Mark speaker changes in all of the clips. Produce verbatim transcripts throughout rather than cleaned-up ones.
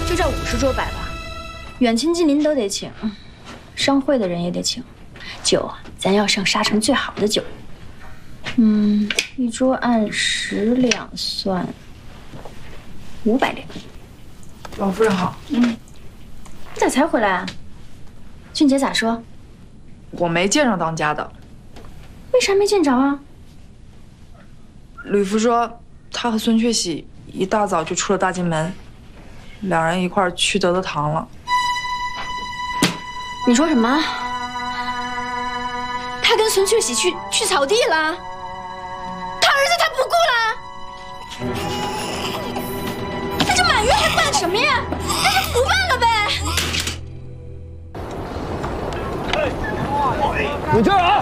Speaker 1: 就这五十桌摆吧，远亲近邻都得请，商会的人也得请。酒啊，咱要上沙城最好的酒。嗯，一桌按十两算，五百两。
Speaker 2: 老夫人好。
Speaker 1: 嗯，你咋才回来啊？俊杰咋说？
Speaker 2: 我没见着当家的。
Speaker 1: 为啥没见着啊？
Speaker 2: 吕夫说，他和孙雀喜一大早就出了大金门，两人一块儿去德德堂了。
Speaker 1: 你说什么？他跟孙雀喜去去草地了？他儿子他不顾了？那这满月还办什么呀？那就不办了呗。
Speaker 3: 有劲儿啊！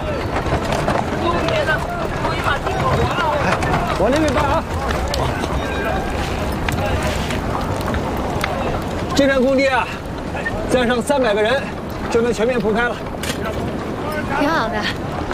Speaker 3: 往那边搬啊！这片工地啊，再上三百个人，就能全面铺开了。
Speaker 1: 挺好的。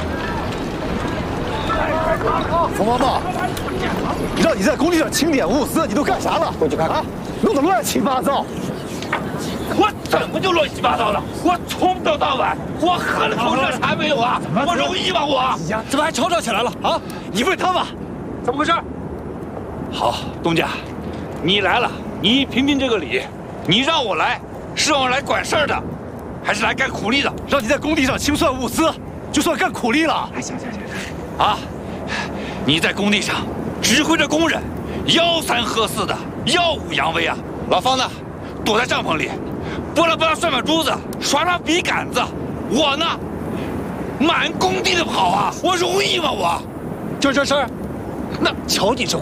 Speaker 4: 冯妈妈，让你在工地上清点物资，你都干啥了？
Speaker 3: 过去看看
Speaker 4: 啊，弄得乱七八糟。
Speaker 5: 我怎么就乱七八糟了？我从早到晚，我喝了口热茶没有啊？我容易吗？我
Speaker 3: 怎么还吵吵起来了啊？
Speaker 5: 你问他吧，怎么回事？好，东家，你来了，你评评这个理。你让我来，是让我来管事儿的，还是来干苦力的？
Speaker 4: 让你在工地上清算物资，就算干苦力了。
Speaker 5: 行行行，啊，你在工地上指挥着工人，吆三喝四的，耀武扬威啊！老方呢，躲在帐篷里，拨拉拨拉涮把珠子，耍耍笔杆子。我呢，满工地的跑啊，我容易吗？我
Speaker 4: 就这事儿，
Speaker 5: 那瞧你这